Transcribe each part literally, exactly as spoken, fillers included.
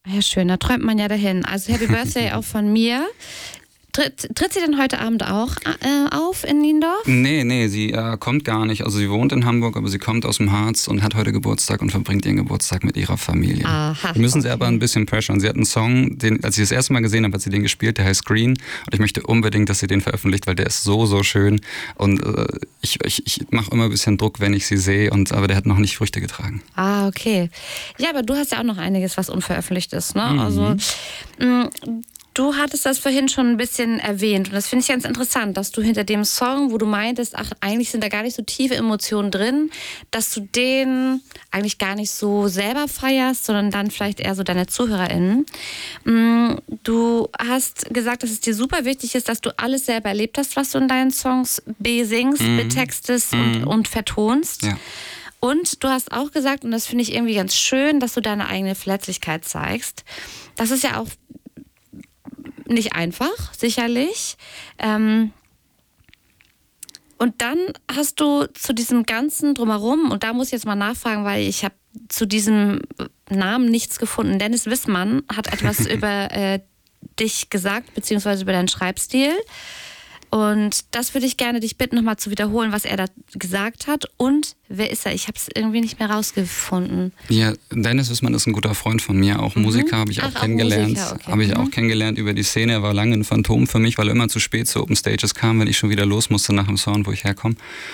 Ja, schön, da träumt man ja dahin. Also Happy Birthday auch von mir. Tritt, tritt sie denn heute Abend auch äh, auf in Niendorf? Nee, nee, sie äh, kommt gar nicht. Also sie wohnt in Hamburg, aber sie kommt aus dem Harz und hat heute Geburtstag und verbringt ihren Geburtstag mit ihrer Familie. Aha, Wir müssen okay. sie aber ein bisschen pressure. Sie hat einen Song, den, als ich das erste Mal gesehen habe, hat sie den gespielt, der heißt Green. Und ich möchte unbedingt, dass sie den veröffentlicht, weil der ist so, so schön. Und äh, ich, ich, ich mache immer ein bisschen Druck, wenn ich sie sehe. Und, aber der hat noch nicht Früchte getragen. Ah, okay. Ja, aber du hast ja auch noch einiges, was unveröffentlicht ist, ne? Mhm. Also, mh, du hattest das vorhin schon ein bisschen erwähnt und das finde ich ganz interessant, dass du hinter dem Song, wo du meintest, ach, eigentlich sind da gar nicht so tiefe Emotionen drin, dass du den eigentlich gar nicht so selber feierst, sondern dann vielleicht eher so deine ZuhörerInnen. Du hast gesagt, dass es dir super wichtig ist, dass du alles selber erlebt hast, was du in deinen Songs besingst, mhm. betextest mhm. und, und vertonst. Ja. Und du hast auch gesagt, und das finde ich irgendwie ganz schön, dass du deine eigene Verletzlichkeit zeigst. Das ist ja auch nicht einfach, sicherlich. Ähm und dann hast du zu diesem ganzen Drumherum, und da muss ich jetzt mal nachfragen, weil ich habe zu diesem Namen nichts gefunden. Dennis Wissmann hat etwas über äh, dich gesagt, beziehungsweise über deinen Schreibstil. Und das würde ich gerne dich bitten, nochmal zu wiederholen, was er da gesagt hat. Und wer ist er? Ich habe es irgendwie nicht mehr rausgefunden. Ja, Dennis Wissmann ist ein guter Freund von mir. Auch mhm. Musiker habe ich auch Ach, kennengelernt. Auch okay. Habe ich mhm. auch kennengelernt über die Szene. Er war lange ein Phantom für mich, weil er immer zu spät zu Open Stages kam, wenn ich schon wieder los musste nach dem Sound, wo ich herkomme.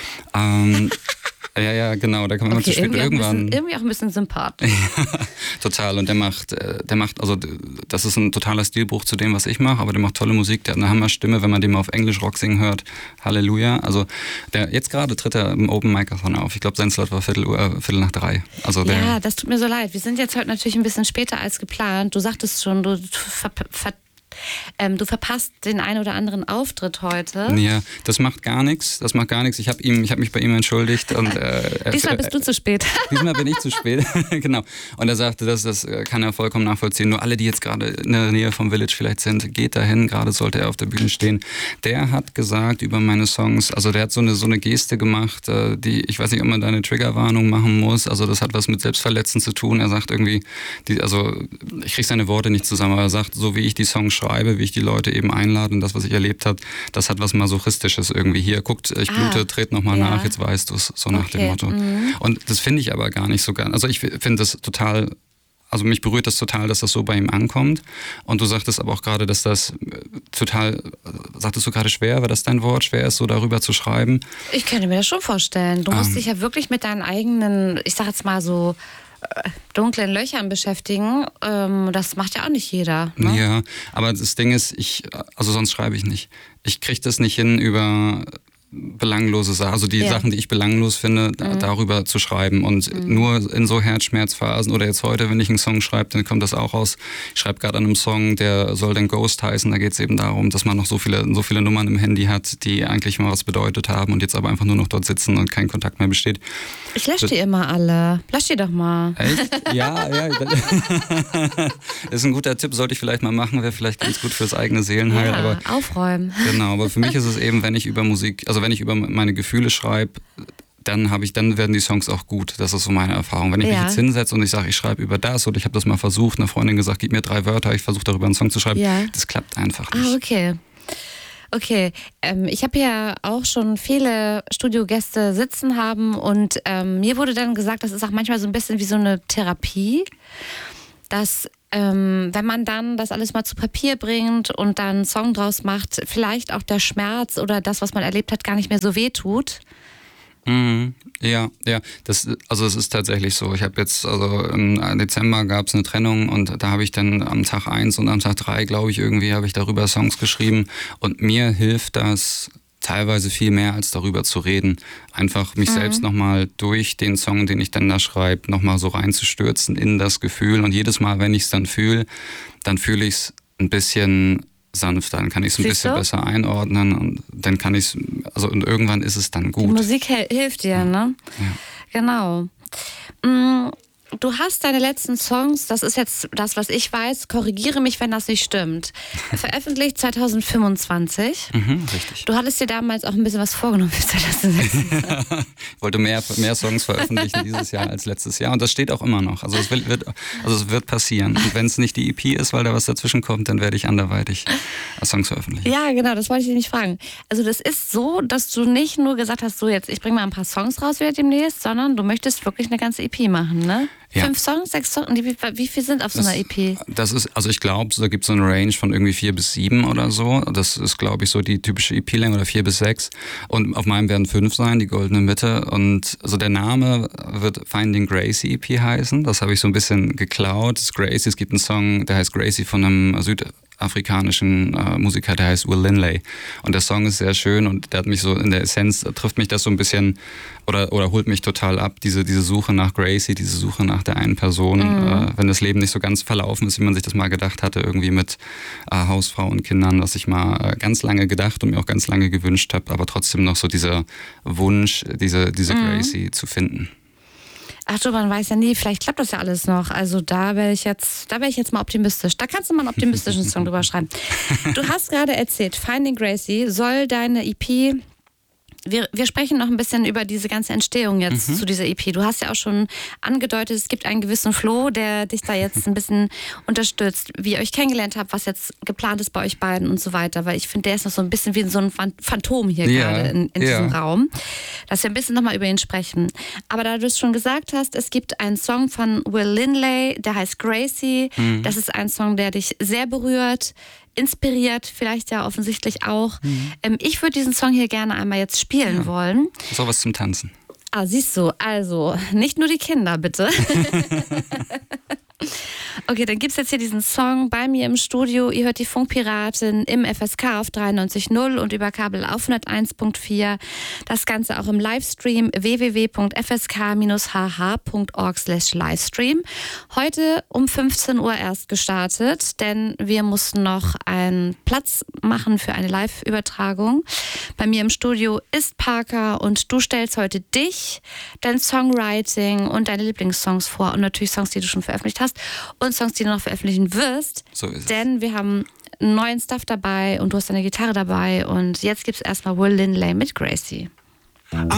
Ähm, ja, ja, genau. Da kam immer okay, zu spät. Irgendwie Irgendwann. Auch bisschen, irgendwie auch ein bisschen sympathisch. Ja, total. Und der macht, der macht, also das ist ein totaler Stilbruch zu dem, was ich mache, aber der macht tolle Musik. Der hat eine Hammerstimme, wenn man den mal auf Englisch Rock singen hört. Halleluja. Also der, jetzt gerade tritt er im Open Microphone auf. Ich glaube, sein Slot war Viertel, Uhr, Viertel nach drei. Also der, ja, das tut mir so leid. Wir sind jetzt heute natürlich ein bisschen später als geplant. Du sagtest schon, du ver, ver, ähm, du verpasst den einen oder anderen Auftritt heute. Ja, das macht gar nichts. Das macht gar nichts. Ich habe ihm, ich habe mich bei ihm entschuldigt und äh, diesmal bist du zu spät. Diesmal bin ich zu spät. Genau. Und er sagte, das, das kann er vollkommen nachvollziehen. Nur alle, die jetzt gerade in der Nähe vom Village vielleicht sind, geht dahin. Gerade sollte er auf der Bühne stehen. Der hat gesagt über meine Songs, also der hat so eine so eine Geste gemacht, die, ich weiß nicht, ob man da eine Triggerwarnung machen muss. Also das hat was mit Selbstverletzen zu tun. Er sagt irgendwie, die, also ich kriege seine Worte nicht zusammen, aber er sagt, so wie ich die Songs schreibe, wie ich die Leute eben einlade und das, was ich erlebt habe, das hat was Masochistisches irgendwie. Hier, guckt, ich blute, ah, tret nochmal ja. nach, jetzt weißt du es, so nach okay. dem Motto. Mhm. Und das finde ich aber gar nicht so ganz. Also ich finde das total, also mich berührt das total, dass das so bei ihm ankommt. Und du sagtest aber auch gerade, dass das total, sagtest du gerade schwer, war das dein Wort, schwer ist, so darüber zu schreiben? Ich könnte mir das schon vorstellen. Du musst ähm, dich ja wirklich mit deinen eigenen, ich sag jetzt mal so, dunklen Löchern beschäftigen, ähm, das macht ja auch nicht jeder. Ne? Ja, aber das Ding ist, ich, also sonst schreibe ich nicht. Ich kriege das nicht hin, über belanglose Sachen, also die ja. Sachen, die ich belanglos finde, mhm. darüber zu schreiben. Und mhm. nur in so Herzschmerzphasen oder jetzt heute, wenn ich einen Song schreibe, dann kommt das auch raus. Ich schreibe gerade an einem Song, der soll dann Ghost heißen. Da geht es eben darum, dass man noch so viele, so viele Nummern im Handy hat, die eigentlich mal was bedeutet haben und jetzt aber einfach nur noch dort sitzen und kein Kontakt mehr besteht. Ich lösche die immer alle. Lösch die doch mal. Echt? Ja, ja. Das ist ein guter Tipp, sollte ich vielleicht mal machen, wäre vielleicht ganz gut fürs eigene Seelenheil. Ja, aber aufräumen. Genau, aber für mich ist es eben, wenn ich über Musik, also wenn ich über meine Gefühle schreibe, dann habe ich, dann werden die Songs auch gut. Das ist so meine Erfahrung. Wenn ich ja. mich jetzt hinsetze und ich sage, ich schreibe über das oder ich habe das mal versucht, eine Freundin gesagt, gib mir drei Wörter, ich versuche darüber einen Song zu schreiben, ja. das klappt einfach nicht. Ah, okay. Okay, ähm, ich habe ja auch schon viele Studiogäste sitzen haben und ähm, mir wurde dann gesagt, das ist auch manchmal so ein bisschen wie so eine Therapie, dass ähm, wenn man dann das alles mal zu Papier bringt und dann einen Song draus macht, vielleicht auch der Schmerz oder das, was man erlebt hat, gar nicht mehr so weh tut. Mhm. Ja, ja, das, also es ist tatsächlich so. Ich habe jetzt, also im Dezember gab es eine Trennung und da habe ich dann am Tag eins und am Tag drei, glaube ich, irgendwie habe ich darüber Songs geschrieben und mir hilft das teilweise viel mehr, als darüber zu reden. Einfach mich mhm. selbst nochmal durch den Song, den ich dann da schreibe, nochmal so reinzustürzen in das Gefühl und jedes Mal, wenn ich es dann fühle, dann fühle ich es ein bisschen sanfter, dann kann ich es ein Siehst bisschen du? besser einordnen und dann kann ich es, also und irgendwann ist es dann gut. Die Musik hilft dir, ja. ne? Ja. Genau. Mhm. du hast deine letzten Songs, das ist jetzt das, was ich weiß, korrigiere mich, wenn das nicht stimmt, veröffentlicht zwanzig fünfundzwanzig. Mhm, richtig. Du hattest dir damals auch ein bisschen was vorgenommen für zwanzig sechsundzwanzig. Ich wollte mehr, mehr Songs veröffentlichen dieses Jahr als letztes Jahr und das steht auch immer noch. Also es wird, wird, also es wird passieren. Und wenn es nicht die E P ist, weil da was dazwischen kommt, dann werde ich anderweitig Songs veröffentlichen. Ja, genau, das wollte ich dich nicht fragen. Also das ist so, dass du nicht nur gesagt hast, so jetzt, ich bringe mal ein paar Songs raus wieder demnächst, sondern du möchtest wirklich eine ganze E P machen, ne? Ja. Fünf Songs, sechs Songs, wie, wie viel sind auf so das, einer E P? Das ist, also ich glaube, da gibt es so eine Range von irgendwie vier bis sieben oder so. Das ist, glaube ich, so die typische E P-Länge oder vier bis sechs. Und auf meinem werden fünf sein, die goldene Mitte. Und also der Name wird Finding Gracie E P heißen. Das habe ich so ein bisschen geklaut. Das Gracie, es gibt einen Song, der heißt Gracie von einem südafrikanischen äh, Musiker, der heißt Will Linley. Und der Song ist sehr schön und der hat mich so in der Essenz, trifft mich das so ein bisschen oder, oder holt mich total ab, diese, diese Suche nach Gracie, diese Suche nach der einen Person, mhm. äh, wenn das Leben nicht so ganz verlaufen ist, wie man sich das mal gedacht hatte, irgendwie mit äh, Hausfrau und Kindern, was ich mal äh, ganz lange gedacht und mir auch ganz lange gewünscht habe, aber trotzdem noch so dieser Wunsch, diese, diese mhm. Gracie zu finden. Ach du, man weiß ja nie, vielleicht klappt das ja alles noch. Also da wäre ich jetzt, da wäre ich jetzt mal optimistisch. Da kannst du mal einen optimistischen Song drüber schreiben. Du hast gerade erzählt, Finding Gracie soll deine E P. Wir, wir sprechen noch ein bisschen über diese ganze Entstehung jetzt mhm. zu dieser E P. Du hast ja auch schon angedeutet, es gibt einen gewissen Flo, der dich da jetzt ein bisschen unterstützt, wie ihr euch kennengelernt habt, was jetzt geplant ist bei euch beiden und so weiter. Weil ich finde, der ist noch so ein bisschen wie so ein Phantom hier ja. gerade in, in ja. diesem Raum. Dass wir ein bisschen nochmal über ihn sprechen. Aber da du es schon gesagt hast, es gibt einen Song von Will Linley, der heißt Gracie. Mhm. Das ist ein Song, der dich sehr berührt, inspiriert, vielleicht ja offensichtlich auch. Mhm. Ähm, ich würde diesen Song hier gerne einmal jetzt spielen ja. wollen. Ist auch was zum Tanzen. Ah, siehst du, also nicht nur die Kinder, bitte. Okay, dann gibt es jetzt hier diesen Song bei mir im Studio. Ihr hört die Funkpiratin im F S K auf dreiundneunzig Komma null und über Kabel auf hunderteins Komma vier. Das Ganze auch im Livestream w w w punkt f s k dash h h punkt org slash livestream. Heute um fünfzehn Uhr erst gestartet, denn wir mussten noch einen Platz machen für eine Live-Übertragung. Bei mir im Studio ist Parker und du stellst heute dich, dein Songwriting und deine Lieblingssongs vor und natürlich Songs, die du schon veröffentlicht hast und Songs, die du noch veröffentlichen wirst. So ist es. Denn wir haben neuen Stuff dabei und du hast deine Gitarre dabei und jetzt gibt es erstmal Will Linley mit Gracie.